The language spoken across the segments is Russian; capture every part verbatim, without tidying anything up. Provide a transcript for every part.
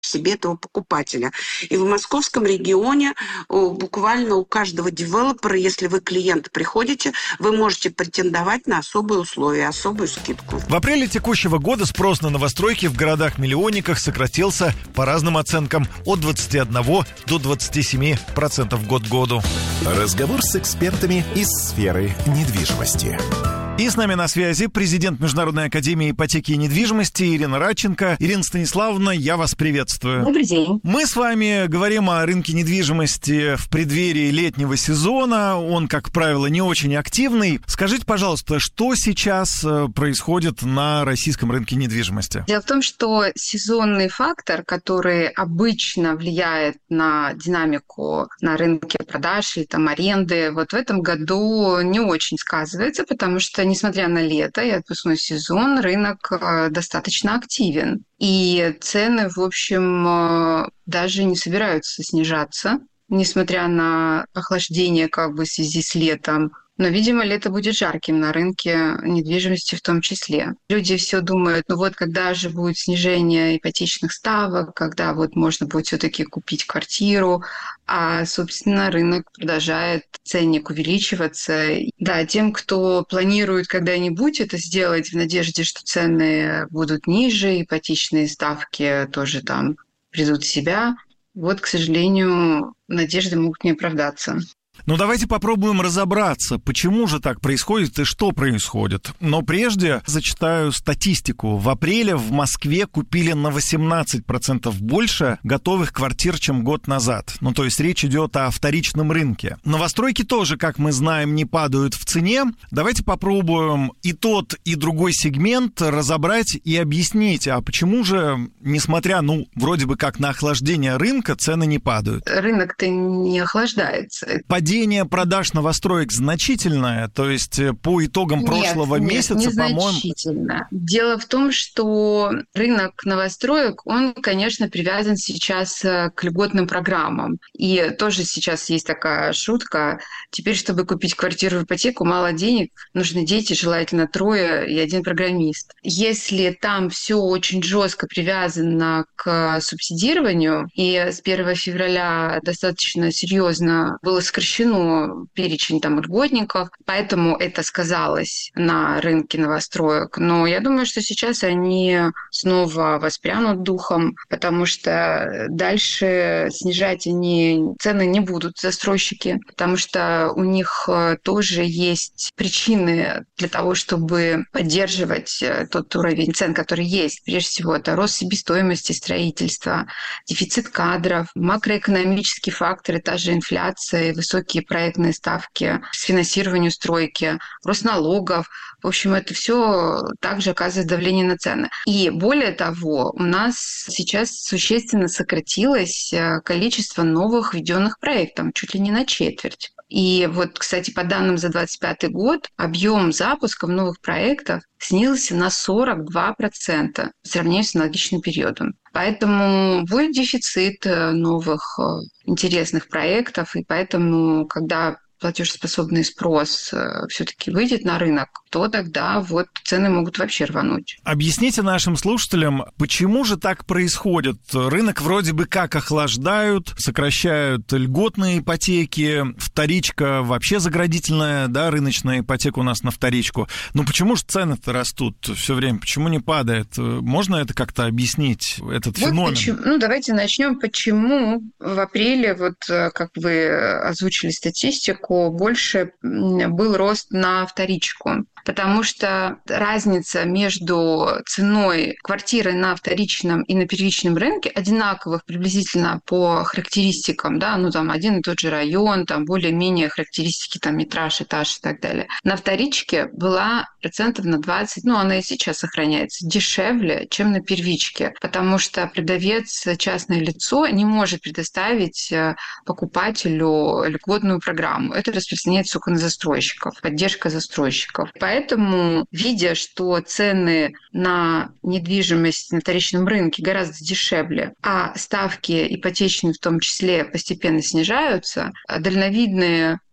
себе этого покупателя. И в московском регионе буквально у каждого девелопера, если вы клиент приходите, вы можете претендовать на особые условия, особую скидку. В апреле текущего года спрос на новостройки в городах-миллионниках сократился по разным оценкам от двадцати одного до двадцати семи процентов год к году. Разговор с экспертами из сферы недвижимости. И с нами на связи президент Международной академии ипотеки и недвижимости Ирина Радченко. Ирина Станиславовна, я вас приветствую. Добрый день. Мы с вами говорим о рынке недвижимости в преддверии летнего сезона. Он, как правило, не очень активный. Скажите, пожалуйста, что сейчас происходит на российском рынке недвижимости? Дело в том, что сезонный фактор, который обычно влияет на динамику на рынке продаж или там аренды, вот в этом году не очень сказывается, потому что несмотря на лето и отпускной сезон, рынок достаточно активен. И цены, в общем, даже не собираются снижаться, несмотря на охлаждение как бы в связи с летом. Но, видимо, лето будет жарким на рынке недвижимости в том числе. Люди все думают, ну вот когда же будет снижение ипотечных ставок, когда вот можно будет все-таки купить квартиру, а, собственно, рынок продолжает ценник увеличиваться. Да, тем, кто планирует когда-нибудь это сделать в надежде, что цены будут ниже, ипотечные ставки тоже там придут в себя, вот, к сожалению, надежды могут не оправдаться. Ну, давайте попробуем разобраться, почему же так происходит и что происходит. Но прежде зачитаю статистику. В апреле в Москве купили на восемнадцать процентов больше готовых квартир, чем год назад. Ну, то есть речь идет о вторичном рынке. Новостройки тоже, как мы знаем, не падают в цене. Давайте попробуем и тот, и другой сегмент разобрать и объяснить, а почему же, несмотря, ну, вроде бы как на охлаждение рынка, цены не падают. Рынок-то не охлаждается. Падение продаж новостроек значительное, то есть по итогам прошлого нет, месяца, нет, не по-моему... значительно. Дело в том, что рынок новостроек, он, конечно, привязан сейчас к льготным программам. И тоже сейчас есть такая шутка. Теперь, чтобы купить квартиру в ипотеку, мало денег, нужны дети, желательно трое и один программист. Если там все очень жестко привязано к субсидированию, и с первого февраля достаточно серьезно было сокращено перечень там льготников, поэтому это сказалось на рынке новостроек. Но я думаю, что сейчас они снова воспрянут духом, потому что дальше снижать они цены не будут, застройщики, потому что у них тоже есть причины для того, чтобы поддерживать тот уровень цен, который есть. Прежде всего, это рост себестоимости строительства, дефицит кадров, макроэкономические факторы, та же инфляция, высокие проектные ставки с финансированию стройки, рост налогов. В общем, это все также оказывает давление на цены. И более того, у нас сейчас существенно сократилось количество новых введенных проектов, чуть ли не на четверть. И вот, кстати, по данным за двадцать пятый год, объем запусков новых проектов снизился на сорок два процента по сравнению с аналогичным периодом. Поэтому будет дефицит новых интересных проектов, и поэтому, когда платежеспособный спрос все-таки выйдет на рынок, то тогда вот цены могут вообще рвануть. Объясните нашим слушателям, почему же так происходит? Рынок вроде бы как охлаждают, сокращают льготные ипотеки, вторичка вообще заградительная, да, рыночная ипотека у нас на вторичку. Но почему же цены-то растут все время? Почему не падает? Можно это как-то объяснить, этот вот феномен? Почему, ну, давайте начнем. Почему в апреле, вот как вы озвучили статистику, больше был рост на вторичку. Потому что разница между ценой квартиры на вторичном и на первичном рынке одинаковых приблизительно по характеристикам, да, ну там один и тот же район, там более-менее характеристики, там метраж, этаж и так далее. На вторичке была процентов на двадцать, ну она и сейчас сохраняется, дешевле, чем на первичке, потому что продавец, частное лицо, не может предоставить покупателю льготную программу. Это распространяется только на застройщиков, поддержка застройщиков. Поэтому, видя, что цены на недвижимость на вторичном рынке гораздо дешевле, а ставки ипотечные в том числе постепенно снижаются, дальновидные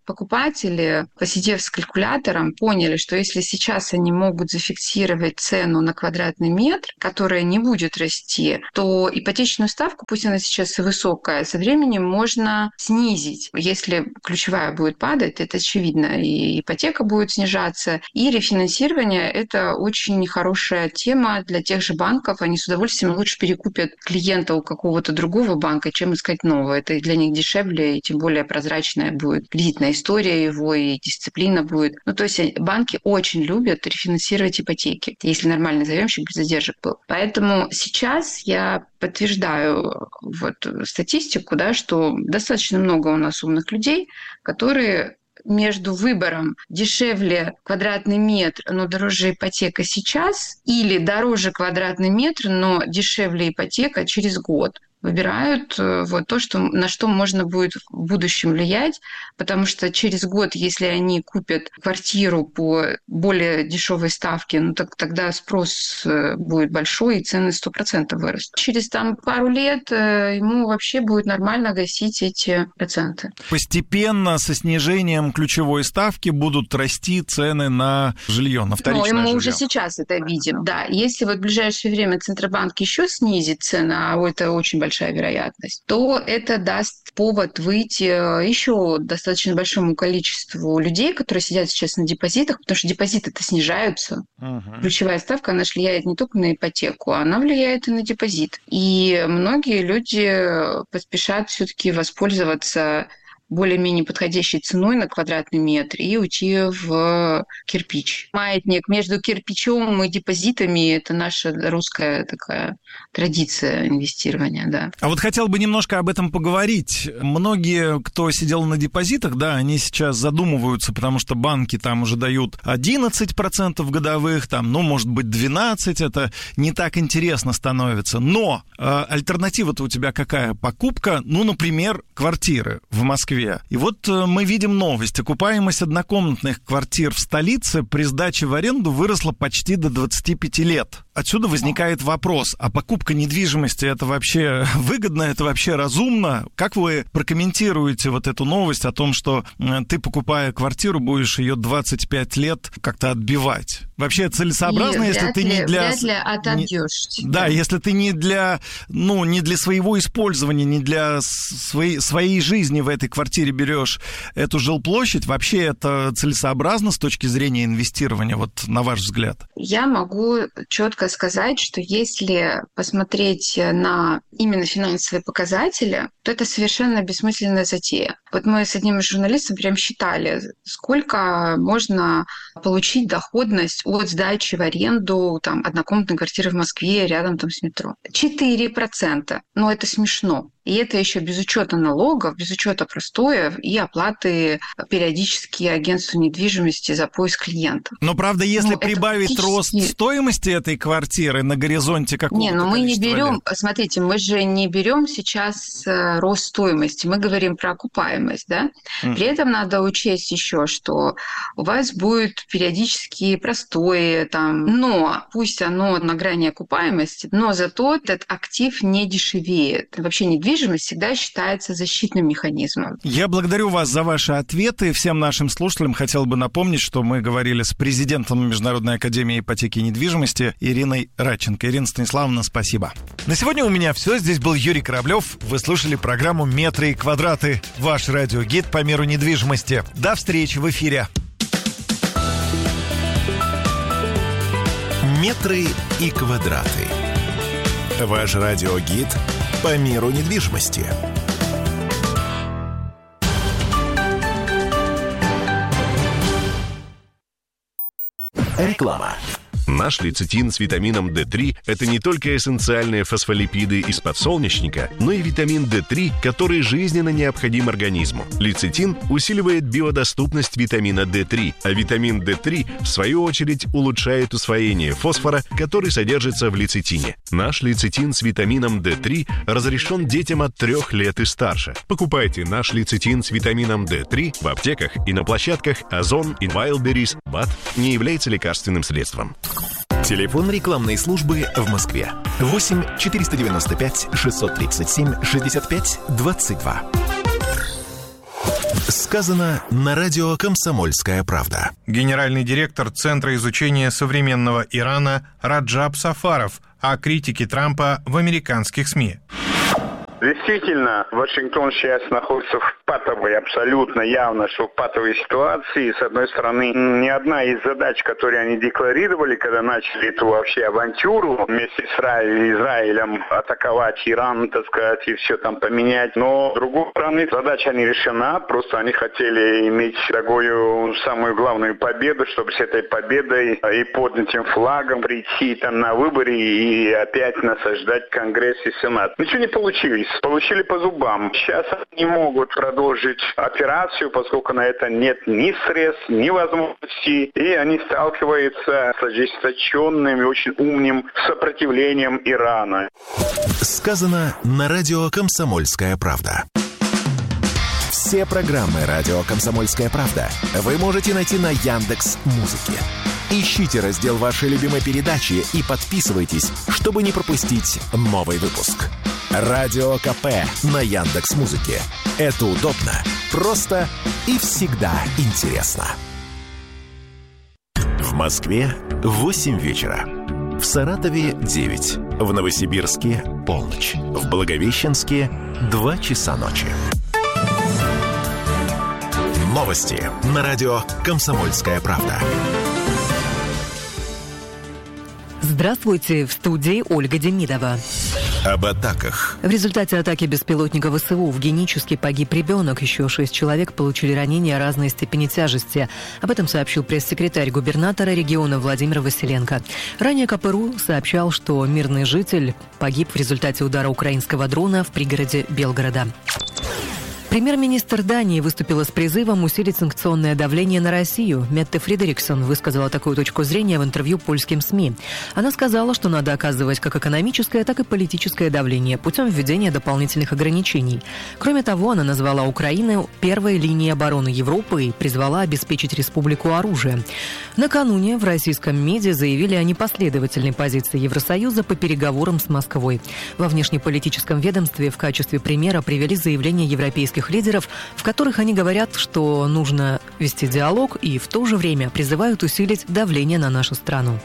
покупатели, посидев с калькулятором, поняли, что если сейчас они могут зафиксировать цену на квадратный метр, которая не будет расти, то ипотечную ставку, пусть она сейчас и высокая, со временем можно снизить. Если ключевая будет падать, это очевидно, и ипотека будет снижаться, и рефинансирование – это очень хорошая тема для тех же банков. Они с удовольствием лучше перекупят клиента у какого-то другого банка, чем искать нового. Это для них дешевле, и тем более прозрачная будет кредитная история его, и дисциплина будет. Ну, то есть банки очень любят рефинансировать ипотеки, если нормальный заемщик без задержек был. Поэтому сейчас я подтверждаю вот статистику, да, что достаточно много у нас умных людей, которые между выбором дешевле квадратный метр, но дороже ипотека сейчас, или дороже квадратный метр, но дешевле ипотека через год, выбирают вот то, что, на что можно будет в будущем влиять, потому что через год, если они купят квартиру по более дешевой ставке, ну так тогда спрос будет большой, и цены сто процентов вырастут. Через там пару лет ему вообще будет нормально гасить эти проценты. Постепенно со снижением ключевой ставки будут расти цены на жилье, на вторичное ну, мы жилье. уже сейчас это видим, да. Если вот в ближайшее время Центробанк еще снизит цены, а это очень большая большая вероятность, то это даст повод выйти еще достаточно большому количеству людей, которые сидят сейчас на депозитах, потому что депозиты-то снижаются. Uh-huh. Ключевая ставка, она же влияет не только на ипотеку, она влияет и на депозит. И многие люди поспешат все-таки воспользоваться более-менее подходящей ценой на квадратный метр и уйти в кирпич. Маятник между кирпичом и депозитами – это наша русская такая традиция инвестирования, да. А вот хотел бы немножко об этом поговорить. Многие, кто сидел на депозитах, да, они сейчас задумываются, потому что банки там уже дают одиннадцать процентов годовых, там, ну, может быть, двенадцать процентов, это не так интересно становится. Но э, альтернатива-то у тебя какая? Покупка, ну, например, квартиры в Москве. И вот мы видим новость. Окупаемость однокомнатных квартир в столице при сдаче в аренду выросла почти до двадцати пяти лет. Отсюда возникает вопрос, а покупка недвижимости это вообще выгодно, это вообще разумно? Как вы прокомментируете вот эту новость о том, что ты, покупая квартиру, будешь ее двадцать пять лет как-то отбивать? Вообще целесообразно, и если ты ли, не для... Вряд ли отобьешь. Не... Да, если ты не для, ну, не для своего использования, не для своей, своей жизни в этой квартире берешь эту жилплощадь, вообще это целесообразно с точки зрения инвестирования, вот на ваш взгляд? Я могу четко сказать, что если посмотреть на именно финансовые показатели, то это совершенно бессмысленная затея. Вот мы с одним из журналистов прям считали, сколько можно получить доходность от сдачи в аренду там, однокомнатной квартиры в Москве рядом там, с метро. четыре процента. Но это смешно. И это еще без учета налогов, без учета простоев и оплаты периодически агентству недвижимости за поиск клиентов. Но, правда, если ну, прибавить фактически... рост стоимости этой квартиры на горизонте какого-то Не, но мы не берем, лет. Смотрите, мы же не берем сейчас рост стоимости, мы говорим про окупаемость, да? Mm. При этом надо учесть еще, что у вас будет периодически простои, там, но пусть оно на грани окупаемости, но зато этот актив не дешевеет. Вообще недвижимость всегда считается защитным механизмом. Я благодарю вас за ваши ответы. Всем нашим слушателям хотел бы напомнить, что мы говорили с президентом Международной академии ипотеки и недвижимости Ириной Радченко. Ирина Станиславовна, спасибо. На сегодня у меня все. Здесь был Юрий Кораблев. Вы слушали программу «Метры и квадраты». Ваш радиогид по миру недвижимости. До встречи в эфире. «Метры и квадраты». Ваш радиогид по миру недвижимости. Реклама. Наш лецитин с витамином дэ три – это не только эссенциальные фосфолипиды из подсолнечника, но и витамин дэ три, который жизненно необходим организму. Лецитин усиливает биодоступность витамина дэ три, а витамин дэ три, в свою очередь, улучшает усвоение фосфора, который содержится в лецитине. Наш лецитин с витамином дэ три разрешен детям от трех лет и старше. Покупайте наш лецитин с витамином дэ три в аптеках и на площадках Озон и Wildberries. БАД не является лекарственным средством. Телефон рекламной службы в Москве. восемь четыреста девяносто пять шестьсот тридцать семь шестьдесят пять двадцать два. Сказано на радио «Комсомольская правда». Генеральный директор Центра изучения современного Ирана Раджаб Сафаров о критике Трампа в американских СМИ. Действительно, Вашингтон сейчас находится в патовой, абсолютно явно, что в патовой ситуации. С одной стороны, ни одна из задач, которые они декларировали, когда начали эту вообще авантюру вместе с Израилем атаковать Иран, так сказать, и все там поменять. Но, с другой стороны, задача не решена. Просто они хотели иметь такую самую главную победу, чтобы с этой победой и поднятым флагом прийти там на выборы и опять насаждать Конгресс и Сенат. Ничего не получилось. Получили по зубам. Сейчас они не могут продолжить операцию, поскольку на это нет ни средств, ни возможностей. И они сталкиваются с ожесточенным и очень умным сопротивлением Ирана. Сказано на радио «Комсомольская правда». Все программы радио «Комсомольская правда» вы можете найти на Яндекс.Музыке. Ищите раздел вашей любимой передачи и подписывайтесь, чтобы не пропустить новый выпуск. Радио КП на Яндекс.Музыке. Это удобно, просто и всегда интересно. В Москве восемь вечера. В Саратове девять. В Новосибирске полночь. В Благовещенске два часа ночи. Новости на радио «Комсомольская правда». Здравствуйте, в студии Ольга Демидова. Об атаках. В результате атаки беспилотника ВСУ в Геническе погиб ребенок. Еще шесть человек получили ранения разной степени тяжести. Об этом сообщил пресс-секретарь губернатора региона Владимир Василенко. Ранее КПРУ сообщал, что мирный житель погиб в результате удара украинского дрона в пригороде Белгорода. Премьер-министр Дании выступила с призывом усилить санкционное давление на Россию. Метте Фредериксон высказала такую точку зрения в интервью польским СМИ. Она сказала, что надо оказывать как экономическое, так и политическое давление путем введения дополнительных ограничений. Кроме того, она назвала Украину первой линией обороны Европы и призвала обеспечить республику оружием. Накануне в российском МИДе заявили о непоследовательной позиции Евросоюза по переговорам с Москвой. Во внешнеполитическом ведомстве в качестве примера привели заявление европейских лидеров, в которых они говорят, что нужно вести диалог и в то же время призывают усилить давление на нашу страну.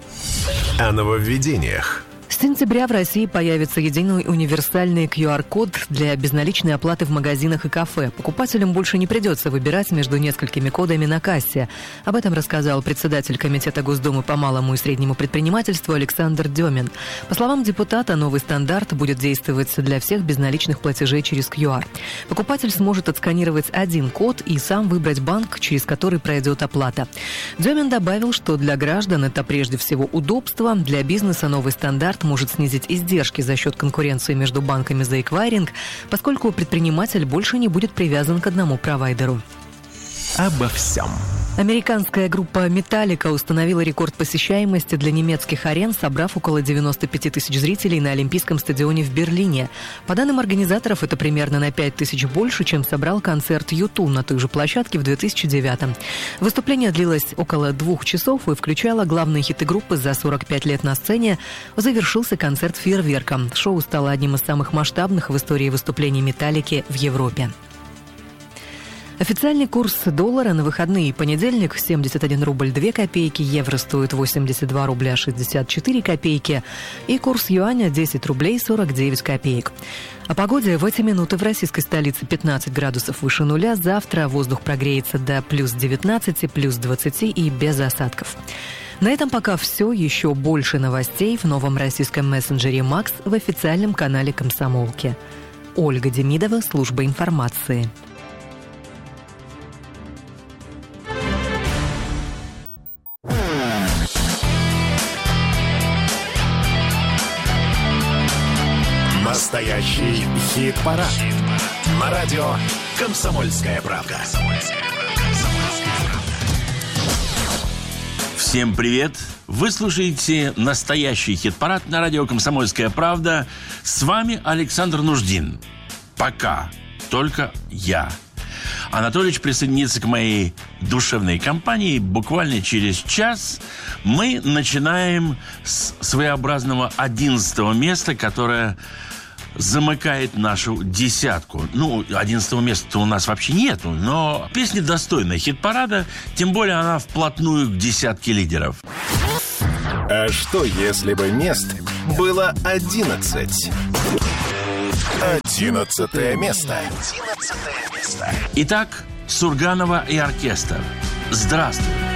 О нововведениях. С сентября в России появится единый универсальный ку ар-код для безналичной оплаты в магазинах и кафе. Покупателям больше не придется выбирать между несколькими кодами на кассе. Об этом рассказал председатель Комитета Госдумы по малому и среднему предпринимательству Александр Демин. По словам депутата, новый стандарт будет действовать для всех безналичных платежей через ку ар. Покупатель сможет отсканировать один код и сам выбрать банк, через который пройдет оплата. Демин добавил, что для граждан это прежде всего удобство, для бизнеса новый стандарт может снизить издержки за счет конкуренции между банками за эквайринг, поскольку предприниматель больше не будет привязан к одному провайдеру. Обо всем. Американская группа «Металлика» установила рекорд посещаемости для немецких арен, собрав около девяносто пять тысяч зрителей на Олимпийском стадионе в Берлине. По данным организаторов, это примерно на пять тысяч больше, чем собрал концерт ю ту на той же площадке в две тысячи девятом. Выступление длилось около двух часов и включало главные хиты группы за сорок пять лет на сцене. Завершился концерт фейерверком. Шоу стало одним из самых масштабных в истории выступлений «Металлики» в Европе. Официальный курс доллара на выходные и понедельник – семьдесят один рубль две копейки, евро стоит восемьдесят два рубля шестьдесят четыре копейки и курс юаня – десять рублей сорок девять копеек. О погоде в эти минуты в российской столице пятнадцать градусов выше нуля, завтра воздух прогреется до плюс девятнадцати, плюс двадцати и без осадков. На этом пока все. Еще больше новостей в новом российском мессенджере «Макс» в официальном канале «Комсомолки». Ольга Демидова, служба информации. Настоящий хит-парад. На радио «Комсомольская правда». Всем привет! Вы слушаете настоящий хит-парад на радио «Комсомольская правда». С вами Александр Нуждин. Пока только я. Анатолич присоединится к моей душевной компании. Буквально через час мы начинаем с своеобразного одиннадцатого места, которое замыкает нашу десятку. Ну, одиннадцатого места у нас вообще нету, но песня достойная хит-парада, тем более она вплотную к десятке лидеров. А что, если бы мест было одиннадцать? Одиннадцатое место. Итак, Сурганова и оркестр. Здравствуй.